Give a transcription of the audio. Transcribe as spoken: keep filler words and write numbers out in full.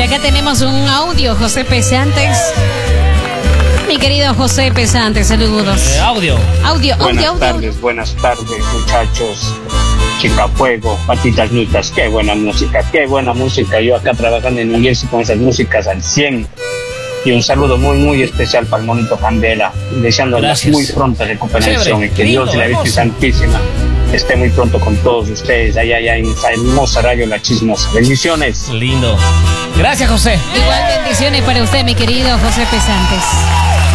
Por acá tenemos un audio, José Pesantes. Mi querido José Pesantes, saludos. Eh, audio. Audio, buenas audio, audio. tardes, buenas tardes, muchachos. Chica Fuego, Patitas Nitas, qué buena música, qué buena música. Yo acá trabajando en New Jersey con esas músicas al cien. Y un saludo muy, muy especial para el monito Candela, deseándoles Gracias. muy pronta recuperación. Chévere, Y que lindo, Dios y la Virgen hermoso. Santísima esté muy pronto con todos ustedes allá, allá en esa hermosa radio La Chismosa. Bendiciones. Lindo. Gracias, José. Igual bendiciones para usted, mi querido José Pesantes.